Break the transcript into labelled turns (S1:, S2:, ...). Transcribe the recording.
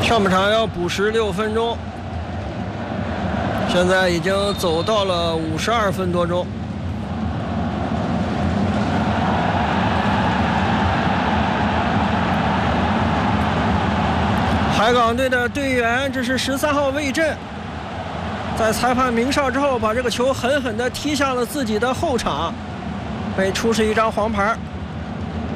S1: 上半场要补时6分钟，现在已经走到了52分多钟。海港队的队员，这是13号魏震，在裁判鸣哨之后，把这个球狠狠地踢向了自己的后场，被出示一张黄牌。